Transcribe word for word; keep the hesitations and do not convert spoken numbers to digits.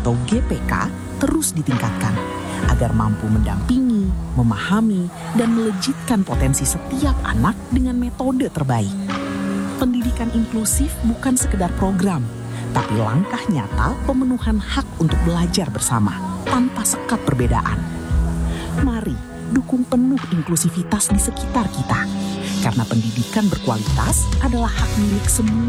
atau G P K terus ditingkatkan agar mampu mendampingi, memahami, dan melejitkan potensi setiap anak dengan metode terbaik. Pendidikan inklusif bukan sekedar program, tapi langkah nyata pemenuhan hak untuk belajar bersama tanpa sekat perbedaan. Mari dukung penuh inklusivitas di sekitar kita, karena pendidikan berkualitas adalah hak milik semua